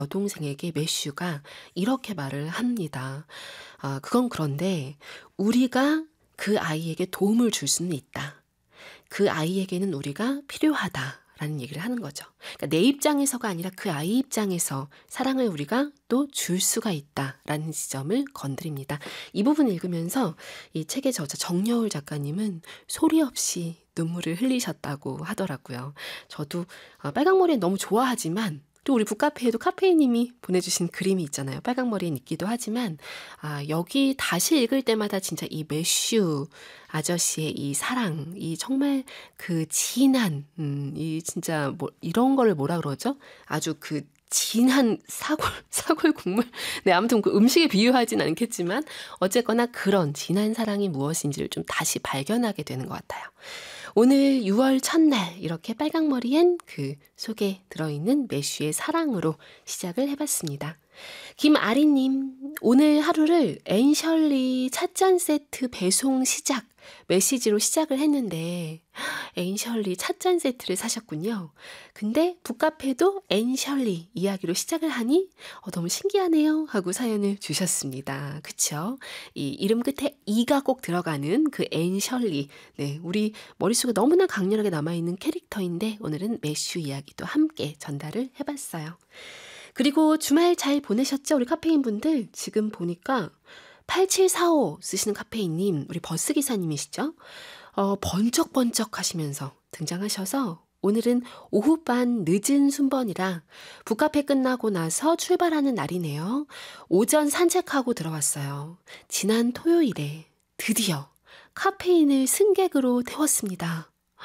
여동생에게 매슈가 이렇게 말을 합니다. 그건 그런데 우리가 그 아이에게 도움을 줄 수는 있다. 그 아이에게는 우리가 필요하다라는 얘기를 하는 거죠. 그러니까 내 입장에서가 아니라 그 아이 입장에서 사랑을 우리가 또 줄 수가 있다라는 지점을 건드립니다. 이 부분을 읽으면서 이 책의 저자 정여울 작가님은 소리 없이 눈물을 흘리셨다고 하더라고요. 저도 빨강머리엔 너무 좋아하지만 또 우리 북카페에도 카페이님이 보내주신 그림이 있잖아요. 빨강머리엔 있기도 하지만 여기 다시 읽을 때마다 진짜 이 매슈 아저씨의 이 사랑, 이 정말 그 진한 이 진짜 이런 거를 뭐라 그러죠? 아주 그 진한 사골 국물? 네, 아무튼 그 음식에 비유하진 않겠지만 어쨌거나 그런 진한 사랑이 무엇인지를 좀 다시 발견하게 되는 것 같아요. 오늘 6월 첫날 이렇게 빨강머리엔 그 속에 들어있는 매슈의 사랑으로 시작을 해봤습니다. 김아리님, 오늘 하루를 앤셜리 찻잔 세트 배송 시작 메시지로 시작을 했는데 앤셜리 찻잔 세트를 사셨군요. 근데 북카페도 앤셜리 이야기로 시작을 하니 너무 신기하네요 하고 사연을 주셨습니다. 그쵸? 이 이름 끝에 이가 꼭 들어가는 그 앤셜리, 네, 우리 머릿속에 너무나 강렬하게 남아있는 캐릭터인데 오늘은 매슈 이야기도 함께 전달을 해봤어요. 그리고 주말 잘 보내셨죠? 우리 카페인 분들 지금 보니까 8745 쓰시는 카페인님, 우리 버스기사님이시죠? 번쩍번쩍 하시면서 등장하셔서 오늘은 오후반 늦은 순번이라 북카페 끝나고 나서 출발하는 날이네요. 오전 산책하고 들어왔어요. 지난 토요일에 드디어 카페인을 승객으로 태웠습니다.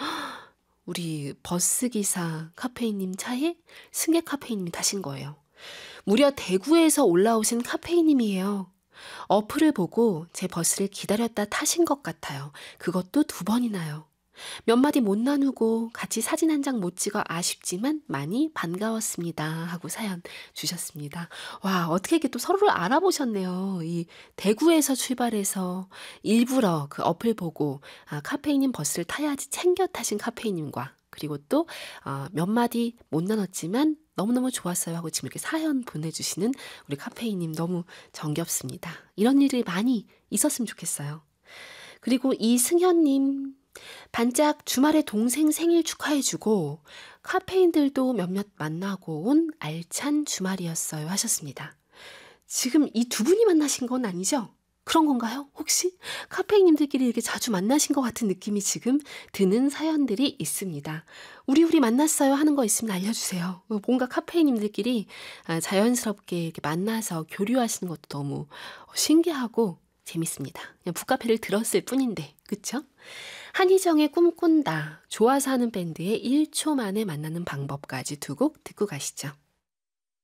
우리 버스기사 카페인님 차에 승객 카페인님이 타신 거예요. 무려 대구에서 올라오신 카페인님이에요. 어플을 보고 제 버스를 기다렸다 타신 것 같아요. 그것도 2번이나요. 몇 마디 못 나누고 같이 사진 한 장 못 찍어 아쉽지만 많이 반가웠습니다 하고 사연 주셨습니다. 와, 어떻게 이렇게 또 서로를 알아보셨네요. 이 대구에서 출발해서 일부러 그 어플 보고 카페인님 버스를 타야지 챙겨 타신 카페인님과 그리고 또 몇 마디 못 나눴지만 너무너무 좋았어요 하고 지금 이렇게 사연 보내주시는 우리 카페인님 너무 정겹습니다. 이런 일이 많이 있었으면 좋겠어요. 그리고 이승현님, 반짝 주말에 동생 생일 축하해주고 카페인들도 몇몇 만나고 온 알찬 주말이었어요 하셨습니다. 지금 이 2분이 만나신 건 아니죠? 그런 건가요? 혹시 카페인님들끼리 이렇게 자주 만나신 것 같은 느낌이 지금 드는 사연들이 있습니다. 우리 만났어요 하는 거 있으면 알려주세요. 뭔가 카페인님들끼리 자연스럽게 이렇게 만나서 교류하시는 것도 너무 신기하고 재밌습니다. 그냥 북카페를 들었을 뿐인데, 그쵸? 한희정의 꿈꾼다, 좋아서 하는 밴드의 1초 만에 만나는 방법까지 2곡 듣고 가시죠.